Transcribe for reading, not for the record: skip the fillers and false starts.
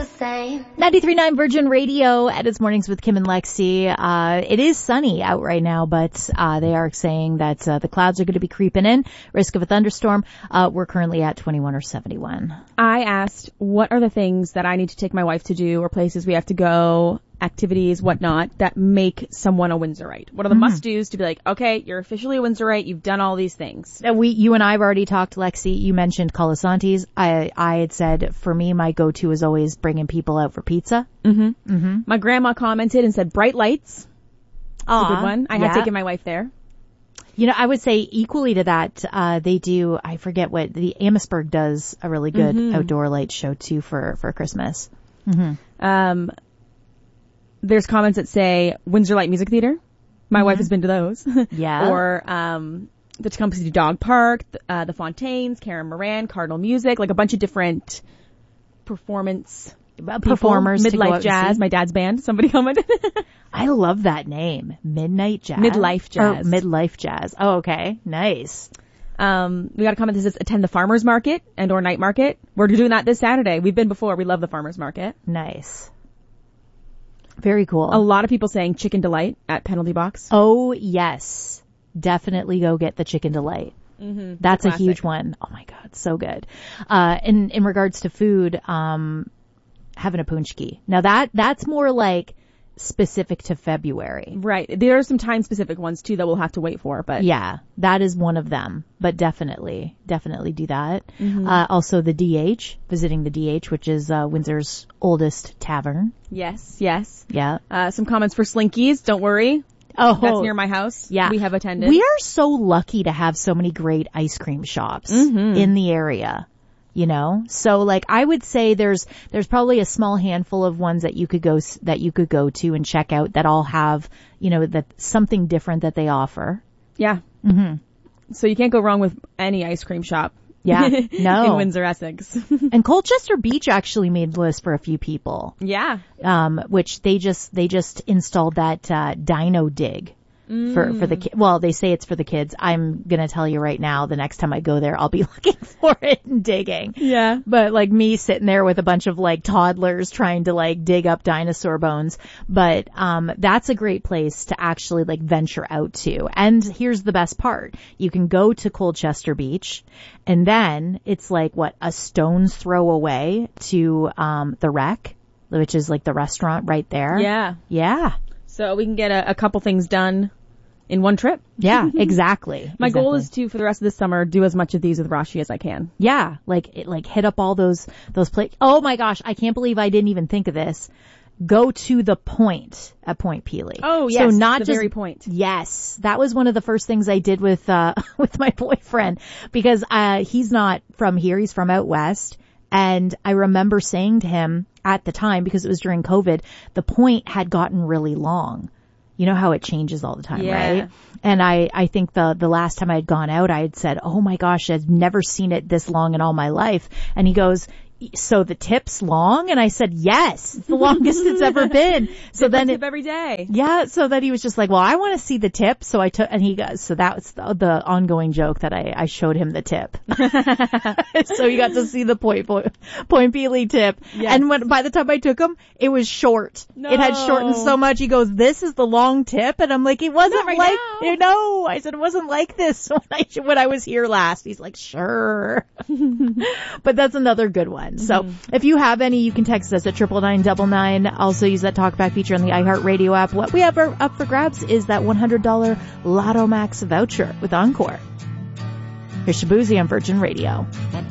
the same. 93.9 Virgin Radio at its mornings with Kim and Lexi. It is sunny out right now, but they are saying that the clouds are going to be creeping in. Risk of a thunderstorm. We're currently at 21 or 71. I asked, what are the things that I need to take my wife to do, or places we have to go, activities, whatnot, that make someone a Windsorite? What are the must-dos to be like, okay, you're officially a Windsorite, you've done all these things? You and I have already talked, Lexi. You mentioned Colasanti's. I had said, for me, my go-to is always bringing people out for pizza. My grandma commented and said bright lights. That's a good one. I have taken my wife there. You know, I would say equally to that, they do, I forget what, the Amherstburg does a really good outdoor light show too for Christmas. There's comments that say Windsor Light Music Theater. My wife has been to those. Yeah. Or the Tecumseh City Dog Park, the Fontaines, Karen Moran, Cardinal Music, like a bunch of different performers. Midlife Jazz, my dad's band. Somebody commented. I love that name. Midnight Jazz. Midlife Jazz. Or Midlife Jazz. Oh, okay. Nice. We got a comment that says attend the farmer's market and or night market. We're doing that this Saturday. We've been before. We love the farmer's market. Nice. Very cool. A lot of people saying Chicken Delight at Penalty Box. Oh, yes. Definitely go get the Chicken Delight. That's a huge one. Oh my God. So good. In regards to food, having a punchki. Now that's more like specific to February. Right. There are some time specific ones too that we'll have to wait for, but yeah, that is one of them. But definitely do that. Also the DH, visiting the DH, which is Windsor's oldest tavern. Yes. Yeah. Some comments for Slinkies. Don't worry. Oh, that's near my house. Yeah. We have attended. We are so lucky to have so many great ice cream shops in the area. You know, so like I would say there's probably a small handful of ones that you could go to and check out that all have, you know, that something different that they offer. Yeah. So you can't go wrong with any ice cream shop. Yeah. No. In Windsor, Essex. And Colchester Beach actually made the list for a few people. Yeah. Which they just installed that dino dig. For the kids. Well, they say it's for the kids. I'm going to tell you right now, the next time I go there, I'll be looking for it and digging. Yeah. But like me sitting there with a bunch of like toddlers trying to like dig up dinosaur bones. But, that's a great place to actually like venture out to. And here's the best part. You can go to Colchester Beach and then it's like a stone's throw away to, the Wreck, which is like the restaurant right there. Yeah. Yeah. So we can get a couple things done in one trip. Yeah, exactly. My goal is to, for the rest of this summer, do as much of these with Rashi as I can. Yeah, like hit up all those places. Oh my gosh, I can't believe I didn't even think of this. Go to the Point at Point Pelee. Oh yes, so not the just very Point. Yes, that was one of the first things I did with my boyfriend because he's not from here; he's from out west. And I remember saying to him at the time, because it was during COVID, the Point had gotten really long. You know how it changes all the time, right? And I think the last time I had gone out, I had said, oh my gosh, I've never seen it this long in all my life. And he goes, so the tip's long? And I said, yes, it's the longest it's ever been. So then tip every day. Yeah. So then he was just like, well, I want to see the tip. So I took, and he goes, so that was the ongoing joke that I showed him the tip. So he got to see the Point Pelee tip. Yes. And by the time I took him, it was short. No. It had shortened so much. He goes, this is the long tip. And I'm like, it wasn't right like, now. No, I said, it wasn't like this when I was here last. He's like, sure. But that's another good one. So if you have any, you can text us at 99999. Also use that TalkBack feature on the iHeartRadio app. What we have up for grabs is that $100 Lotto Max voucher with Encore. Here's Shabuzi on Virgin Radio.